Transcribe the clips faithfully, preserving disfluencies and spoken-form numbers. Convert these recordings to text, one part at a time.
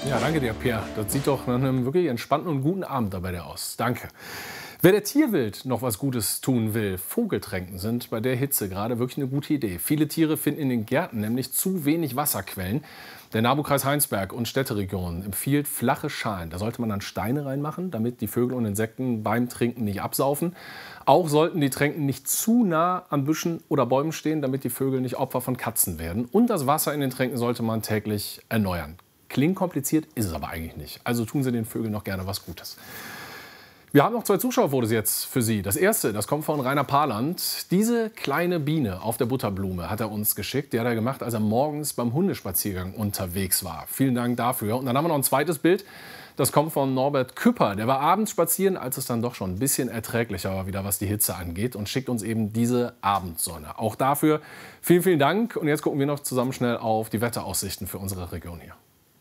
Ja, danke dir, Pierre. Das sieht doch nach einem wirklich entspannten und guten Abend dabei aus. Danke. Wer der Tierwelt noch was Gutes tun will, Vogeltränken sind bei der Hitze gerade wirklich eine gute Idee. Viele Tiere finden in den Gärten nämlich zu wenig Wasserquellen. Der NABU-Kreis Heinsberg und Städteregion empfiehlt flache Schalen. Da sollte man dann Steine reinmachen, damit die Vögel und Insekten beim Trinken nicht absaufen. Auch sollten die Tränken nicht zu nah an Büschen oder Bäumen stehen, damit die Vögel nicht Opfer von Katzen werden. Und das Wasser in den Tränken sollte man täglich erneuern. Klingt kompliziert, ist es aber eigentlich nicht. Also tun Sie den Vögeln noch gerne was Gutes. Wir haben noch zwei Zuschauerfotos jetzt für Sie. Das erste, das kommt von Rainer Parland. Diese kleine Biene auf der Butterblume hat er uns geschickt. Die hat er gemacht, als er morgens beim Hundespaziergang unterwegs war. Vielen Dank dafür. Und dann haben wir noch ein zweites Bild. Das kommt von Norbert Küpper. Der war abends spazieren, als es dann doch schon ein bisschen erträglicher war, wieder was die Hitze angeht. Und schickt uns eben diese Abendsonne. Auch dafür vielen, vielen Dank. Und jetzt gucken wir noch zusammen schnell auf die Wetteraussichten für unsere Region hier.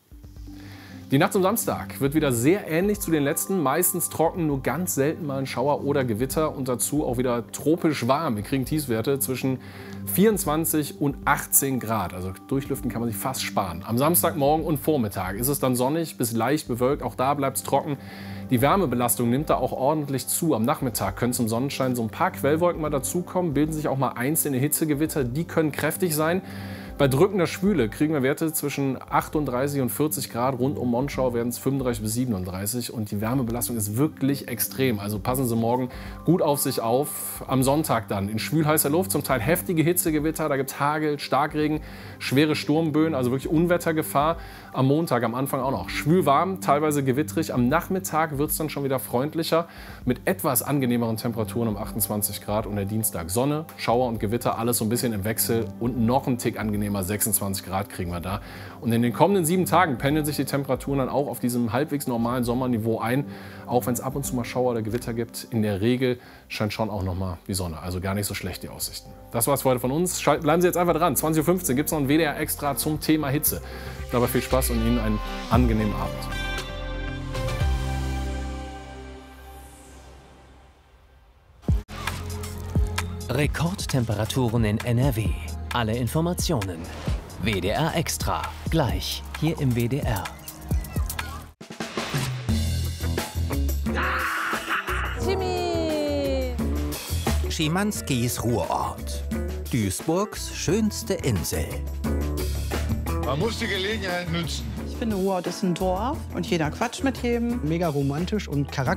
Die Nacht zum Samstag wird wieder sehr ähnlich zu den letzten. Meistens trocken, nur ganz selten mal ein Schauer oder Gewitter. Und dazu auch wieder tropisch warm. Wir kriegen Tiefstwerte zwischen vierundzwanzig und achtzehn Grad. Also durchlüften kann man sich fast sparen. Am Samstagmorgen und Vormittag ist es dann sonnig bis leicht bewölkt. Auch da bleibt es trocken. Die Wärmebelastung nimmt da auch ordentlich zu. Am Nachmittag können zum Sonnenschein so ein paar Quellwolken mal dazukommen. Bilden sich auch mal einzelne Hitzegewitter. Die können kräftig sein. Bei drückender Schwüle kriegen wir Werte zwischen achtunddreißig und vierzig Grad. Rund um Monschau werden es fünfunddreißig bis siebenunddreißig. Und die Wärmebelastung ist wirklich extrem. Also passen Sie morgen gut auf sich auf. Am Sonntag dann in schwül-heißer Luft, zum Teil heftige Hitzegewitter. Da gibt es Hagel, Starkregen, schwere Sturmböen, also wirklich Unwettergefahr. Am Montag am Anfang auch noch schwül warm, teilweise gewittrig. Am Nachmittag wird es dann schon wieder freundlicher mit etwas angenehmeren Temperaturen um achtundzwanzig Grad. Und der Dienstag Sonne, Schauer und Gewitter, alles so ein bisschen im Wechsel und noch ein Tick angenehmer. sechsundzwanzig Grad kriegen wir da. Und in den kommenden sieben Tagen pendeln sich die Temperaturen dann auch auf diesem halbwegs normalen Sommerniveau ein. Auch wenn es ab und zu mal Schauer oder Gewitter gibt, in der Regel scheint schon auch noch mal die Sonne. Also gar nicht so schlecht die Aussichten. Das war's für heute von uns. Bleiben Sie jetzt einfach dran. zwanzig Uhr fünfzehn gibt es noch ein W D R Extra zum Thema Hitze. Dabei viel Spaß und Ihnen einen angenehmen Abend. Rekordtemperaturen in N R W. Alle Informationen. W D R Extra. Gleich hier im W D R. Timmy! Schimanskis Ruhrort. Duisburgs schönste Insel. Man muss die Gelegenheit nutzen. Ich finde, Ruhrort ist ein Dorf und jeder quatscht mit jedem. Mega romantisch und charakterlich.